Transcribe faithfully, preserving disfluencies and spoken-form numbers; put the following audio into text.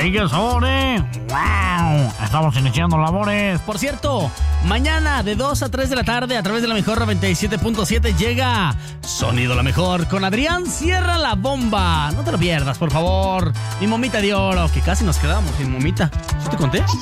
¡Ay, qué sabor, eh! ¡Wow! Estamos iniciando labores. Por cierto, mañana de dos a tres de la tarde a través de la Mejor noventa y siete punto siete llega Sonido La Mejor con Adrián Cierra la Bomba. No te lo pierdas, por favor. Mi momita de oro, que casi nos quedamos sin momita. ¿Sí te conté?